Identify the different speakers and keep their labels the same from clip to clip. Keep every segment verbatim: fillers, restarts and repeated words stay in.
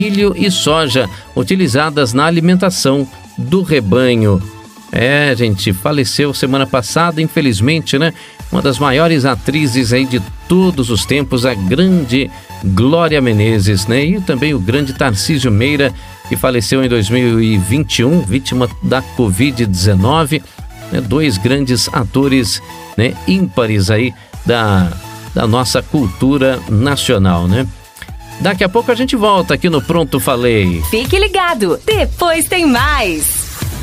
Speaker 1: milho e soja utilizadas na alimentação do rebanho. É, gente, faleceu semana passada, infelizmente, né? Uma das maiores atrizes aí de todos os tempos, a grande Glória Menezes, né? E também o grande Tarcísio Meira, que faleceu em dois mil e vinte e um, vítima da covid dezenove, né? Dois grandes atores, né? ímpares aí da, da nossa cultura nacional, né? Daqui a pouco a gente volta aqui no Pronto Falei.
Speaker 2: Fique ligado, depois tem mais.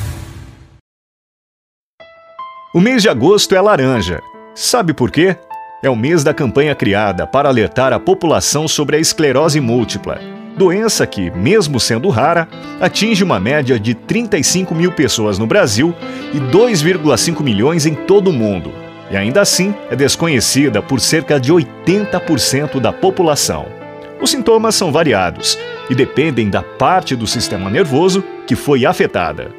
Speaker 3: O mês de agosto é laranja. Sabe por quê? É o mês da campanha criada para alertar a população sobre a esclerose múltipla, doença que, mesmo sendo rara, atinge uma média de trinta e cinco mil pessoas no Brasil e dois vírgula cinco milhões em todo o mundo. E ainda assim é desconhecida por cerca de oitenta por cento da população. Os sintomas são variados e dependem da parte do sistema nervoso que foi afetada.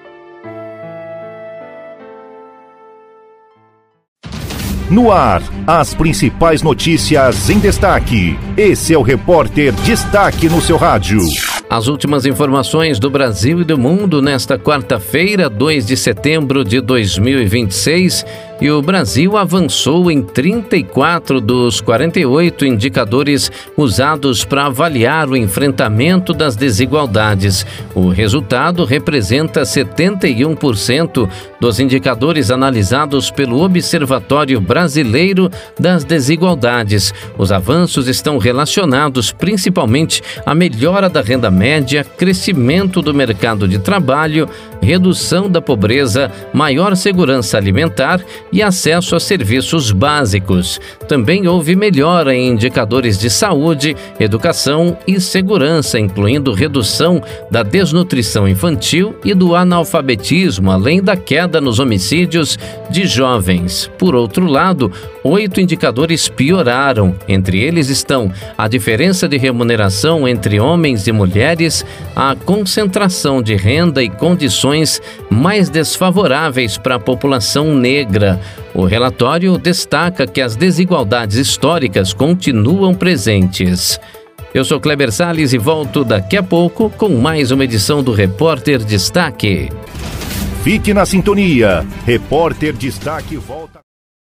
Speaker 4: No ar, as principais notícias em destaque. Esse é o Repórter Destaque no seu rádio.
Speaker 1: As últimas informações do Brasil e do mundo nesta quarta-feira, dois de setembro de dois mil e vinte e seis. E o Brasil avançou em trinta e quatro dos quarenta e oito indicadores usados para avaliar o enfrentamento das desigualdades. O resultado representa setenta e um por cento dos indicadores analisados pelo Observatório Brasileiro das Desigualdades. Os avanços estão relacionados principalmente à melhora da renda média, crescimento do mercado de trabalho, redução da pobreza, maior segurança alimentar e acesso a serviços básicos. Também houve melhora em indicadores de saúde, educação e segurança, incluindo redução da desnutrição infantil e do analfabetismo, além da queda nos homicídios de jovens. Por outro lado, oito indicadores pioraram. Entre eles estão a diferença de remuneração entre homens e mulheres, a concentração de renda e condições mais desfavoráveis para a população negra. O relatório destaca que as desigualdades históricas continuam presentes. Eu sou Kleber Salles e volto daqui a pouco com mais uma edição do Repórter Destaque.
Speaker 4: Fique na sintonia. Repórter Destaque volta.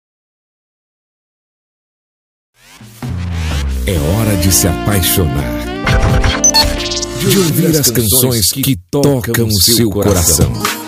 Speaker 5: É hora de se apaixonar, de ouvir as canções que tocam o seu coração.